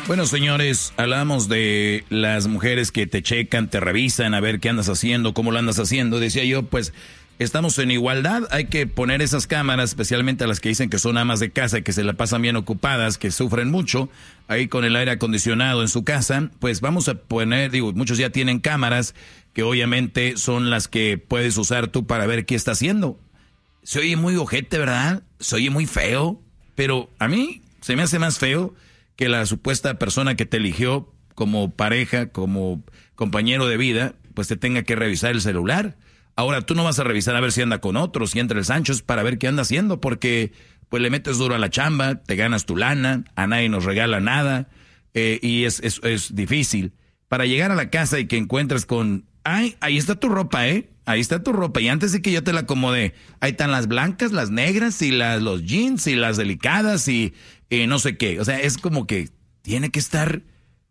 Bueno, señores, hablamos de las mujeres que te checan, te revisan, a ver qué andas haciendo, cómo lo andas haciendo. Decía yo, pues, estamos en igualdad, hay que poner esas cámaras, especialmente a las que dicen que son amas de casa, que se la pasan bien ocupadas, que sufren mucho, ahí con el aire acondicionado en su casa, pues vamos a poner, muchos ya tienen cámaras, que obviamente son las que puedes usar tú para ver qué está haciendo. Se oye muy ojete, ¿verdad? Se oye muy feo, pero a mí se me hace más feo que la supuesta persona que te eligió como pareja, como compañero de vida, pues te tenga que revisar el celular. Ahora tú no vas a revisar a ver si anda con otros, si entra el Sanchos para ver qué anda haciendo, porque pues le metes duro a la chamba, te ganas tu lana, a nadie nos regala nada, y es difícil. Para llegar a la casa y que encuentres con, ay, ahí está tu ropa, ahí está tu ropa, y antes de que yo te la acomode, ahí están las blancas, las negras, y los jeans, y las delicadas, y no sé qué. O sea, es como que tiene que estar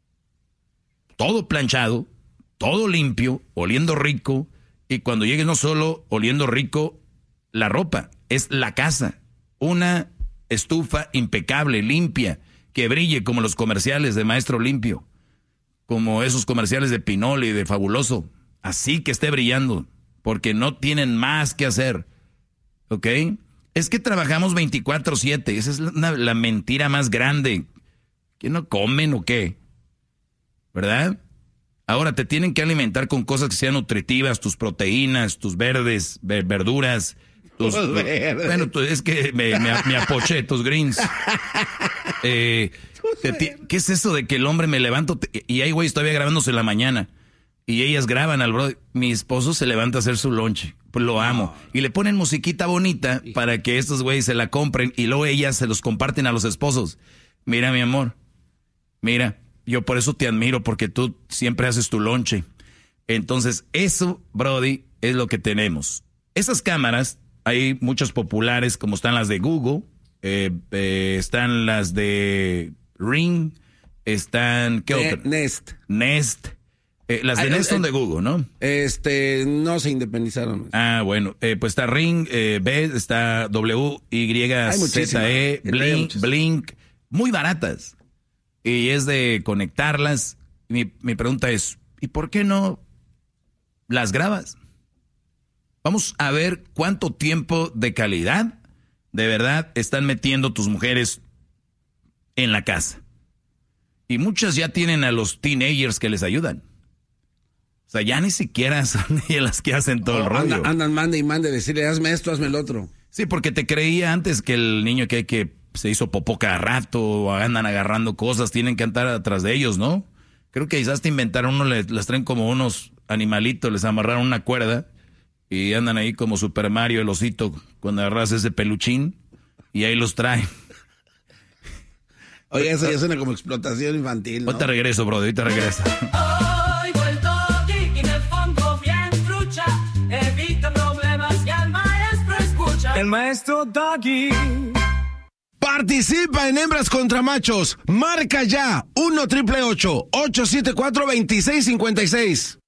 todo planchado, todo limpio, oliendo rico, y cuando llegues no solo oliendo rico la ropa, es la casa. Una estufa impecable, limpia, que brille como los comerciales de Maestro Limpio, como esos comerciales de Pinol y de Fabuloso, así que esté brillando, porque no tienen más que hacer, ¿ok? Es que trabajamos 24/7, esa es la mentira más grande. ¿Que no comen o qué? ¿Verdad? Ahora te tienen que alimentar con cosas que sean nutritivas, tus proteínas, tus verdes, verduras. Bueno, es que me apoché, tus greens. ¿Qué es eso de que el hombre me levanto y hay güeyes todavía grabándose en la mañana? Y ellas graban al bro. Mi esposo se levanta a hacer su lonche. Pues lo amo. Y le ponen musiquita bonita para que estos güeyes se la compren y luego ellas se los comparten a los esposos. Mira, mi amor. Mira, yo por eso te admiro, porque tú siempre haces tu lonche. Entonces, eso, Brody, es lo que tenemos. Esas cámaras, hay muchas populares, como están las de Google, están las de Ring, están... ¿qué otra? Nest. Las de Nest son de Google, ¿no? No se independizaron. Ah, bueno, pues está Ring, está WYZE, Blink, muy baratas. Y es de conectarlas. Mi pregunta es, ¿y por qué no las grabas? Vamos a ver cuánto tiempo de calidad de verdad están metiendo tus mujeres en la casa. Y muchas ya tienen a los teenagers que les ayudan. O sea, ya ni siquiera son ellas las que hacen todo el rollo. Andan, mande, decirle, hazme esto, hazme el otro. Sí, porque te creía antes que el niño que se hizo popó cada rato, o andan agarrando cosas, tienen que andar atrás de ellos, ¿no? Creo que quizás te inventaron uno, les traen como unos animalitos, les amarraron una cuerda y andan ahí como Super Mario, el osito, cuando agarras ese peluchín y ahí los traen. Oye, eso ya suena como explotación infantil, ¿no? Ahorita regreso, brother, ahorita regreso. El maestro Doggy. Participa en Hembras contra Machos. Marca ya 1-888-874-2656.